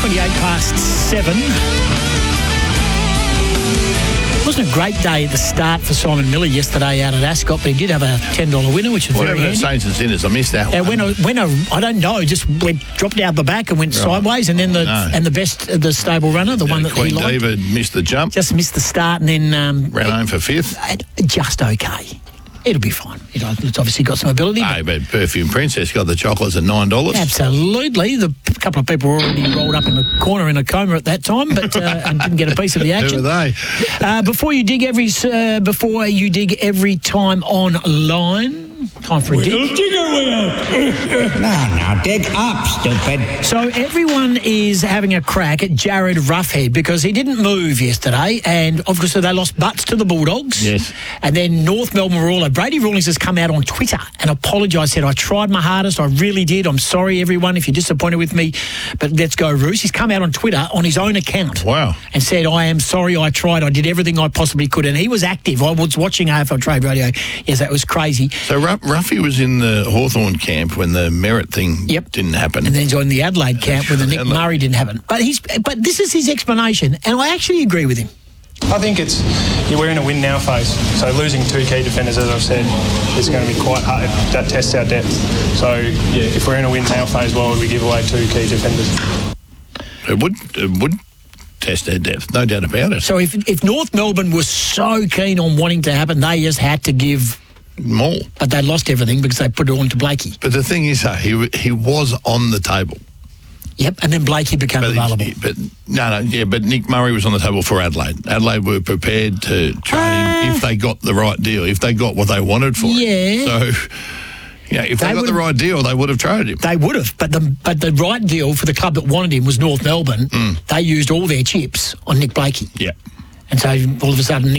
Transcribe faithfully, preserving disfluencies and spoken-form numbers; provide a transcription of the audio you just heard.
twenty-eight past seven. It wasn't a great day at the start for Simon Miller yesterday out at Ascot, but he did have a ten dollar winner, which was Whatever very the handy. Saints and Sinners, I missed that Uh, one. when a, when a, I don't know, just went dropped out the back and went Right. sideways, and then the No. and the best of the stable runner, the Yeah, one that Queen he liked, Diva missed the jump, just missed the start, and then um, ran home for fifth. it- just okay. It'll be fine. It, it's obviously got some ability. but- No, but Perfume Princess got the chocolates at nine dollars. Absolutely. The a couple of people were already rolled up in the corner in a coma at that time, but uh, and didn't get a piece of the Who were action. they? Uh, before you dig every uh, before you dig every time online, time for a dig. Now, now, dig up, stupid. So everyone is having a crack at Jared Roughhead because he didn't move yesterday, and obviously they lost butts to the Bulldogs. Yes. And then North Melbourne were all. Brady Rawlings has come out on Twitter and apologised. Said, "I tried my hardest. I really did. I'm sorry, everyone, if you're disappointed with me, but let's go, Roos." He's come out on Twitter on his own account. Wow. And said, "I am sorry. I tried. I did everything I possibly could." And he was active. I was watching A F L Trade Radio. Yes, that was crazy. So Ruff, Ruffy was in the Hawthorn camp when the Merritt thing Yep. didn't happen. And then he's on the Adelaide camp when the Nick Adelaide. Murray didn't happen. But he's but this is his explanation, and I actually agree with him. I think it's we're in a win now phase. So losing two key defenders, as I've said, is going to be quite hard. That tests our depth. So yeah, if we're in a win now phase, why would we give away two key defenders? It would it would test their depth, no doubt about it. So if if North Melbourne was so keen on wanting to happen, they just had to give, More. but they lost everything because they put it on to Blakey. But the thing is, uh, he he was on the table. Yep, and then Blakey became But, available. but no, no, yeah, but Nick Murray was on the table for Adelaide. Adelaide were prepared to trade him if they got the right deal, if they got what they wanted for Yeah. him. So, yeah, if they, They got the would've- right deal, they would have traded him. They would have, but the but the right deal for the club that wanted him was North Melbourne. Mm. They used all their chips on Nick Blakey, Yeah. and so all of a sudden Nick